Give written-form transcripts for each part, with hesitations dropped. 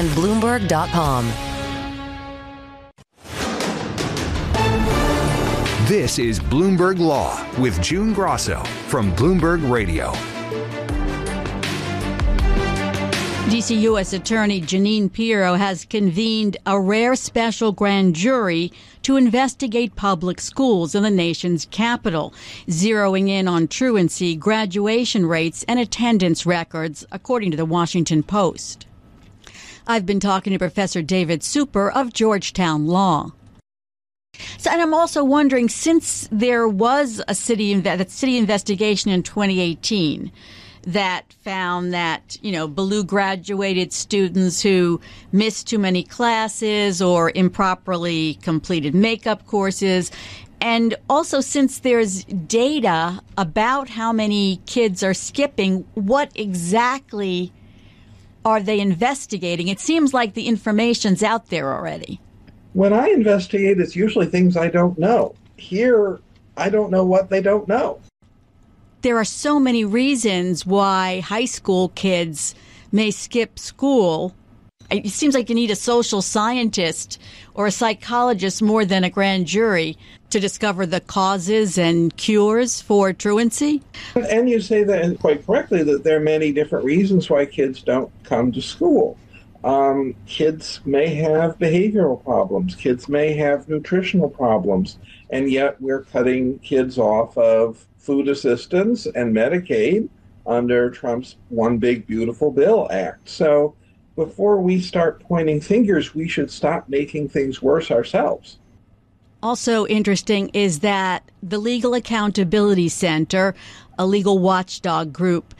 and Bloomberg.com. This is Bloomberg Law with June Grosso from Bloomberg Radio. D.C. U.S. Attorney Jeanine Pirro has convened a rare special grand jury to investigate public schools in the nation's capital, zeroing in on truancy, graduation rates, and attendance records, according to the Washington Post. I've been talking to Professor David Super of Georgetown Law. So, and I'm also wondering, since there was a city investigation in 2018 that found that, below graduated students who missed too many classes or improperly completed makeup courses, and also since there's data about how many kids are skipping, what exactly are they investigating? It seems like the information's out there already. When I investigate, it's usually things I don't know. Here, I don't know what they don't know. There are so many reasons why high school kids may skip school. It seems like you need a social scientist or a psychologist more than a grand jury to discover the causes and cures for truancy. And you say that quite correctly, that there are many different reasons why kids don't come to school. Kids may have behavioral problems. Kids may have nutritional problems. And yet we're cutting kids off of food assistance and Medicaid under Trump's One Big Beautiful Bill Act. So before we start pointing fingers, we should stop making things worse ourselves. Also interesting is that the Legal Accountability Center, a legal watchdog group,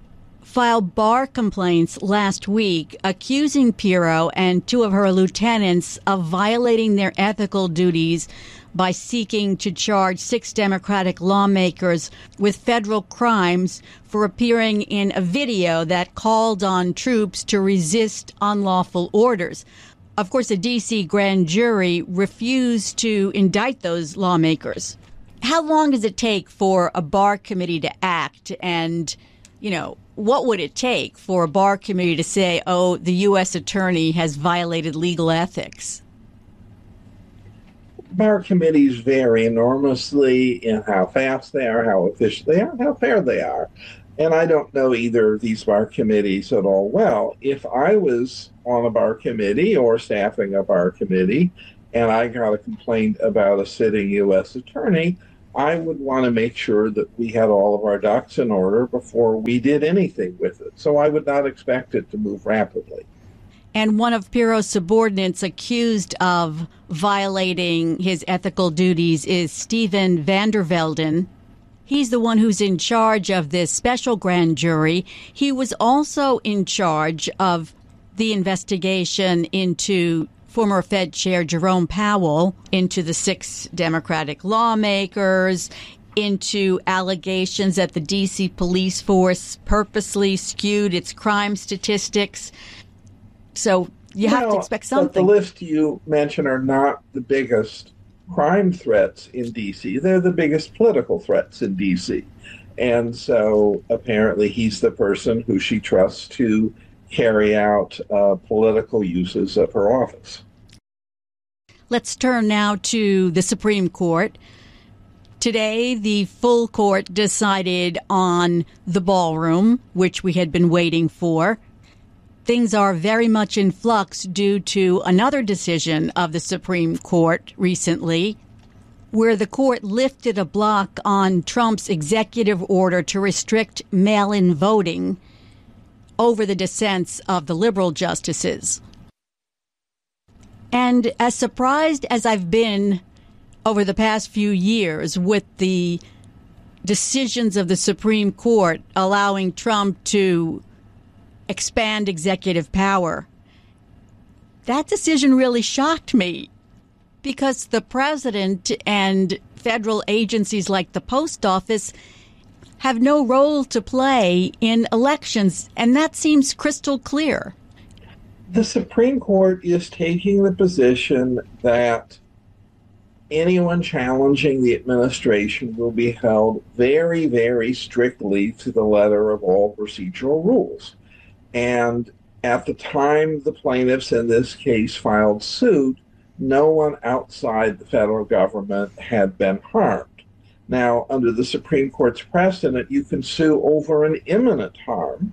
filed bar complaints last week accusing Pirro and two of her lieutenants of violating their ethical duties by seeking to charge 6 Democratic lawmakers with federal crimes for appearing in a video that called on troops to resist unlawful orders. Of course, a D.C. grand jury refused to indict those lawmakers. How long does it take for a bar committee to act? And, what would it take for a bar committee to say, oh, the U.S. attorney has violated legal ethics? Bar committees vary enormously in how fast they are, how efficient they are, how fair they are. And I don't know either of these bar committees at all well. If I was on a bar committee or staffing a bar committee and I got a complaint about a sitting U.S. attorney, I would want to make sure that we had all of our ducks in order before we did anything with it. So I would not expect it to move rapidly. And one of Pirro's subordinates accused of violating his ethical duties is Steven van der Velden. He's the one who's in charge of this special grand jury. He was also in charge of the investigation into former Fed Chair Jerome Powell, into the 6 Democratic lawmakers, into allegations that the D.C. police force purposely skewed its crime statistics. So you have to expect something. But the list you mention are not the biggest crime threats in D.C. They're the biggest political threats in D.C. And so apparently he's the person who she trusts to carry out political uses of her office. Let's turn now to the Supreme Court. Today, the full court decided on the ballroom, which we had been waiting for. Things are very much in flux due to another decision of the Supreme Court recently, where the court lifted a block on Trump's executive order to restrict mail-in voting over the dissents of the liberal justices. And as surprised as I've been over the past few years with the decisions of the Supreme Court allowing Trump to expand executive power, that decision really shocked me, because the president and federal agencies like the post office have no role to play in elections, and that seems crystal clear. The Supreme Court is taking the position that anyone challenging the administration will be held very, very strictly to the letter of all procedural rules. And At the time the plaintiffs in this case filed suit, no one outside the federal government had been harmed. Now, under the Supreme Court's precedent, you can sue over an imminent harm.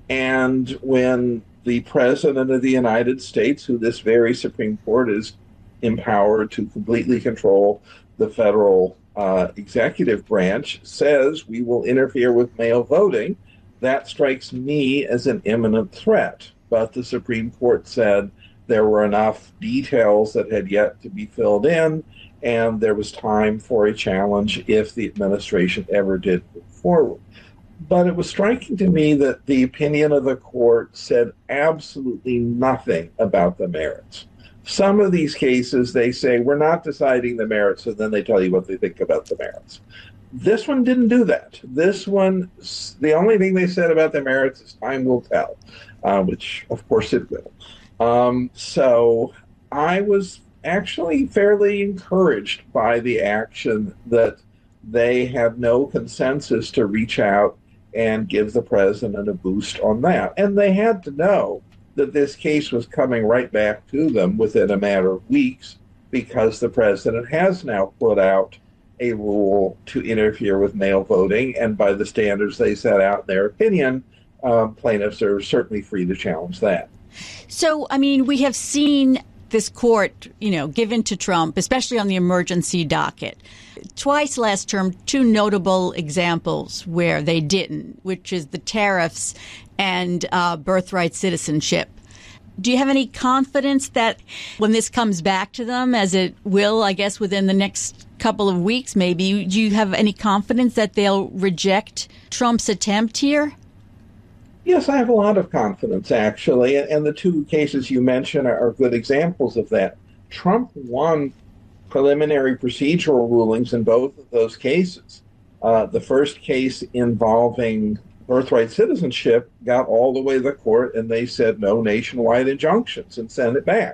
And when the President of the United States, who this very Supreme Court is empowered to completely control the federal executive branch, says we will interfere with mail voting, that strikes me as an imminent threat. But the Supreme Court said there were enough details that had yet to be filled in, and there was time for a challenge if the administration ever did move forward. But it was striking to me that the opinion of the court said absolutely nothing about the merits. Some of these cases, they say, we're not deciding the merits, and then they tell you what they think about the merits. This one didn't do that. This one, the only thing they said about the merits is time will tell, which, of course, it will. So I was actually fairly encouraged by the action that they had no consensus to reach out and give the president a boost on that. And they had to know that this case was coming right back to them within a matter of weeks, because the president has now put out a rule to interfere with mail voting. And by the standards they set out in their opinion, plaintiffs are certainly free to challenge that. So, I mean, we have seen this court, given to Trump, especially on the emergency docket. Twice last term, two notable examples where they didn't, which is the tariffs and birthright citizenship. Do you have any confidence that when this comes back to them, as it will, I guess, within the next couple of weeks, maybe, do you have any confidence that they'll reject Trump's attempt here? Yes, I have a lot of confidence, actually. And the two cases you mentioned are good examples of that. Trump won preliminary procedural rulings in both of those cases. The first case involving birthright citizenship got all the way to the court, and they said no nationwide injunctions and sent it back.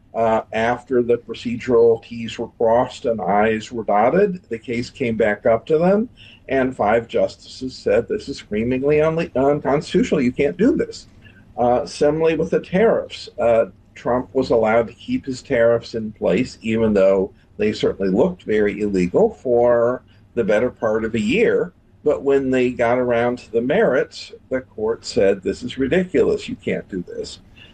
After the procedural T's were crossed and I's were dotted, the case came back up to them, and 5 justices said this is screamingly unconstitutional. You can't do this. Similarly with the tariffs, Trump was allowed to keep his tariffs in place, even though they certainly looked very illegal, for the better part of a year. But when they got around to the merits, the court said, this is ridiculous. You can't do this.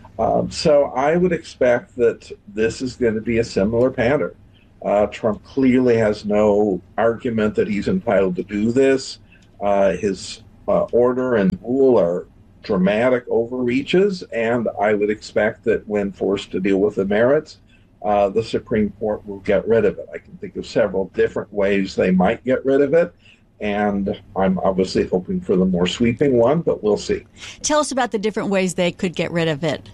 So I would expect that this is going to be a similar pattern. Trump clearly has no argument that he's entitled to do this. His order and rule are dramatic overreaches, and I would expect that when forced to deal with the merits, the Supreme Court will get rid of it. I can think of several different ways they might get rid of it, and I'm obviously hoping for the more sweeping one, but we'll see. Tell us about the different ways they could get rid of it.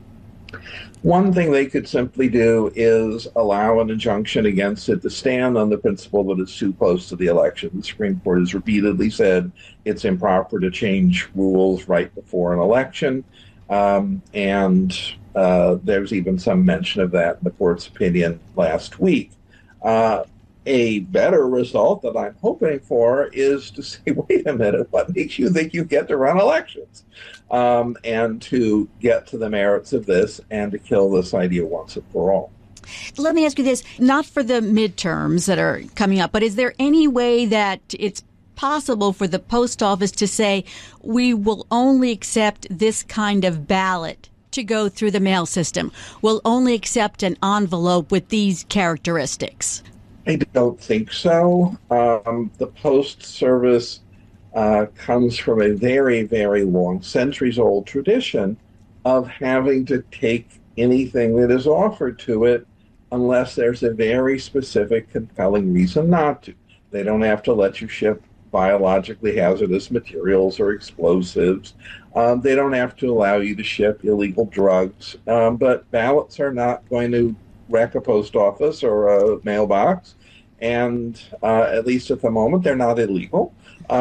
One thing they could simply do is allow an injunction against it to stand on the principle that it's too close to the election. The Supreme Court has repeatedly said it's improper to change rules right before an election, and there's even some mention of that in the court's opinion last week. A better result that I'm hoping for is to say, wait a minute, what makes you think you get to run elections? And to get to the merits of this and to kill this idea once and for all. Let me ask you this, not for the midterms that are coming up, but is there any way that it's possible for the post office to say, we will only accept this kind of ballot to go through the mail system? We'll only accept an envelope with these characteristics? I don't think so. The Post Service comes from a very, very long, centuries-old tradition of having to take anything that is offered to it unless there's a very specific, compelling reason not to. They don't have to let you ship biologically hazardous materials or explosives. They don't have to allow you to ship illegal drugs. But ballots are not going to wreck a post office or a mailbox. And at least at the moment, they're not illegal.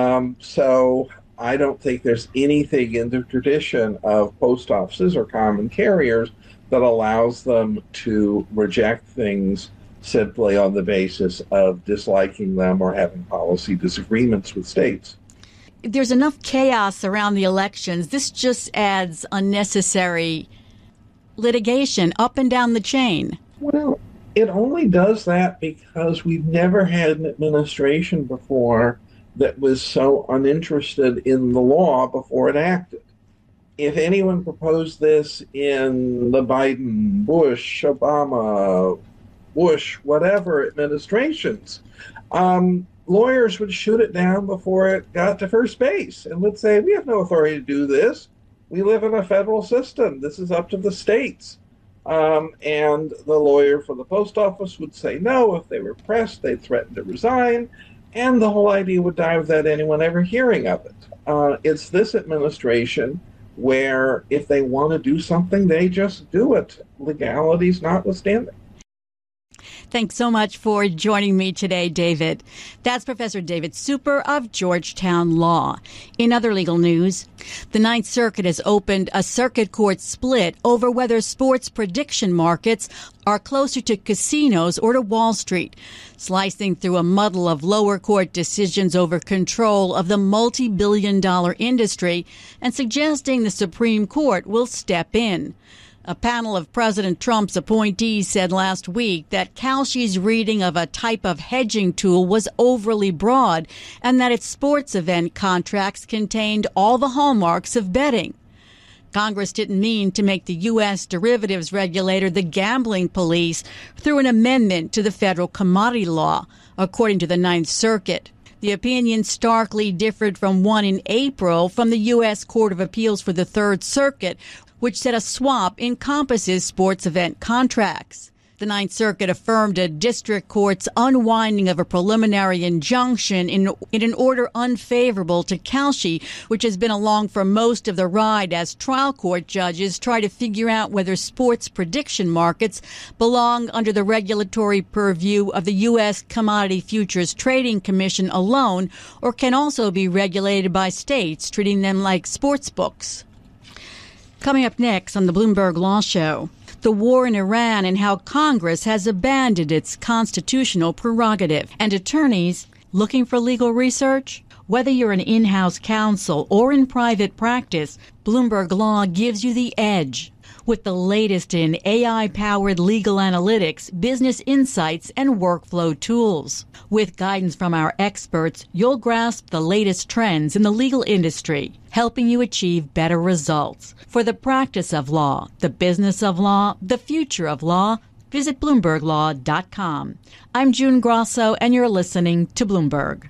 So I don't think there's anything in the tradition of post offices or common carriers that allows them to reject things simply on the basis of disliking them or having policy disagreements with states. there's enough chaos around the elections. This just adds unnecessary litigation up and down the chain. Well, it only does that because we've never had an administration before that was so uninterested in the law before it acted. If anyone proposed this in the Biden, Bush, Obama, Bush, whatever administrations, lawyers would shoot it down before it got to first base and would say, we have no authority to do this. We live in a federal system. This is up to the states. And the lawyer for the post office would say no. If they were pressed, they'd threaten to resign. And the whole idea would die without anyone ever hearing of it. It's this administration where if they want to do something, they just do it, legalities notwithstanding. Thanks so much for joining me today, David. That's Professor David Super of Georgetown Law. In other legal news, the Ninth Circuit has opened a circuit court split over whether sports prediction markets are closer to casinos or to Wall Street, slicing through a muddle of lower court decisions over control of the multi-billion-dollar industry and suggesting the Supreme Court will step in. A panel of President Trump's appointees said last week that Kalshi's reading of a type of hedging tool was overly broad and that its sports event contracts contained all the hallmarks of betting. Congress didn't mean to make the U.S. derivatives regulator the gambling police through an amendment to the federal commodity law, according to the Ninth Circuit. The opinion starkly differed from one in April from the U.S. Court of Appeals for the Third Circuit, which said a swap encompasses sports event contracts. The Ninth Circuit affirmed a district court's unwinding of a preliminary injunction in an order unfavorable to Kalshi, which has been along for most of the ride as trial court judges try to figure out whether sports prediction markets belong under the regulatory purview of the U.S. Commodity Futures Trading Commission alone or can also be regulated by states, treating them like sports books. Coming up next on the Bloomberg Law Show, the war in Iran and how Congress has abandoned its constitutional prerogative. And attorneys looking for legal research? Whether you're an in-house counsel or in private practice, Bloomberg Law gives you the edge. With the latest in AI-powered legal analytics, business insights, and workflow tools. With guidance from our experts, you'll grasp the latest trends in the legal industry, helping you achieve better results. For the practice of law, the business of law, the future of law, visit BloombergLaw.com. I'm June Grosso, and you're listening to Bloomberg.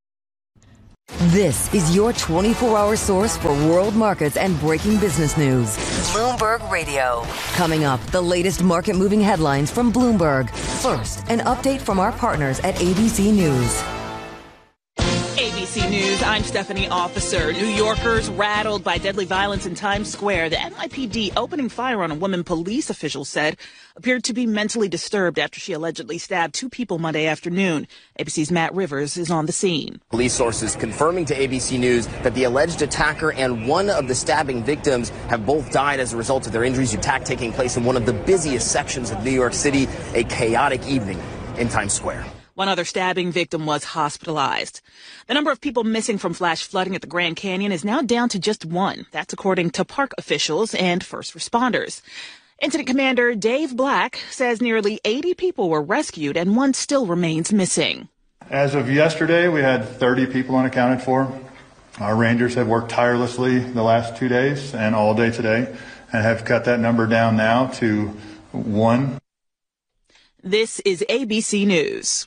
This is your 24-hour source for world markets and breaking business news. Bloomberg Radio. Coming up, the latest market-moving headlines from Bloomberg. First, an update from our partners at ABC News. ABC News, I'm Stephanie Officer. New Yorkers rattled by deadly violence in Times Square. The NYPD opening fire on a woman police officials said appeared to be mentally disturbed after she allegedly stabbed two people Monday afternoon. ABC's Matt Rivers is on the scene. Police sources confirming to ABC News that the alleged attacker and one of the stabbing victims have both died as a result of their injuries. The attack taking place in one of the busiest sections of New York City, a chaotic evening in Times Square. One other stabbing victim was hospitalized. The number of people missing from flash flooding at the Grand Canyon is now down to just one. That's according to park officials and first responders. Incident Commander Dave Black says nearly 80 people were rescued and one still remains missing. As of yesterday, we had 30 people unaccounted for. Our Rangers have worked tirelessly the last 2 days and all day today and have cut that number down now to one. This is ABC News.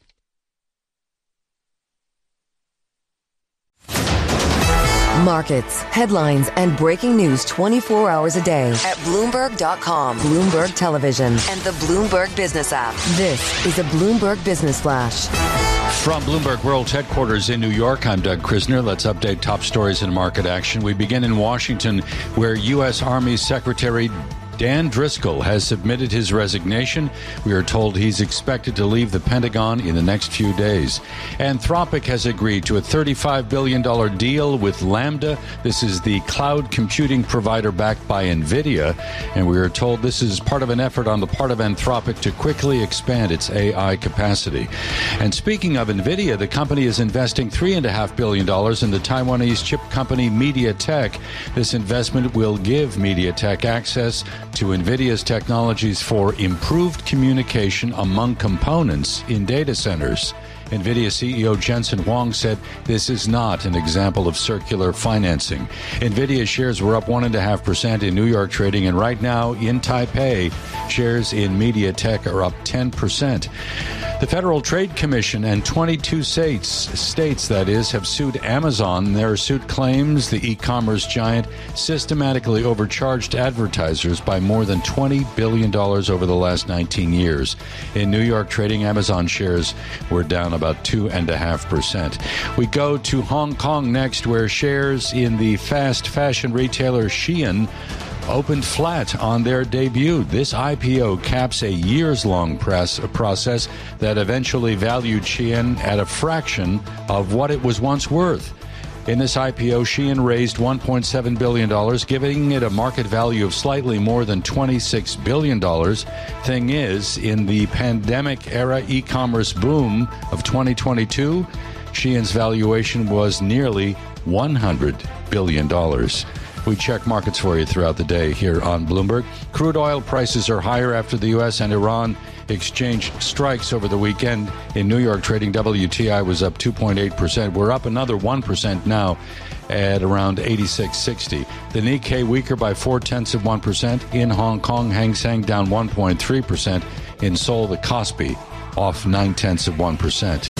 Markets, headlines, and breaking news 24 hours a day at Bloomberg.com, Bloomberg Television, and the Bloomberg Business app. This is a Bloomberg Business Flash. From Bloomberg World Headquarters in New York, I'm Doug Krisner. Let's update top stories in market action. We begin in Washington, where U.S. Army Secretary Dan Driscoll has submitted his resignation. We are told he's expected to leave the Pentagon in the next few days. Anthropic has agreed to a $35 billion deal with Lambda. This is the cloud computing provider backed by NVIDIA. And we are told this is part of an effort on the part of Anthropic to quickly expand its AI capacity. And speaking of NVIDIA, the company is investing $3.5 billion in the Taiwanese chip company MediaTek. This investment will give MediaTek access to NVIDIA's technologies for improved communication among components in data centers. NVIDIA CEO Jensen Huang said this is not an example of circular financing. NVIDIA shares were up 1.5% in New York trading, and right now in Taipei, shares in MediaTek are up 10%. The Federal Trade Commission and 22 states that is, have sued Amazon. Their suit claims the e-commerce giant systematically overcharged advertisers by more than $20 billion over the last 19 years. In New York trading, Amazon shares were down about 2.5%. We go to Hong Kong next, where shares in the fast fashion retailer Shein opened flat on their debut. This IPO caps a years-long process that eventually valued Shein at a fraction of what it was once worth. In this IPO, Shein raised $1.7 billion, giving it a market value of slightly more than $26 billion. Thing is, in the pandemic-era e-commerce boom of 2022, Shein's valuation was nearly $100 billion. We check markets for you throughout the day here on Bloomberg. Crude oil prices are higher after the U.S. and Iran exchange strikes over the weekend. In New York trading, WTI was up 2.8%. We're up another 1% now at around 86.60. The Nikkei weaker by 0.4%. In Hong Kong, Hang Seng down 1.3%. In Seoul, the Kospi off 0.9%.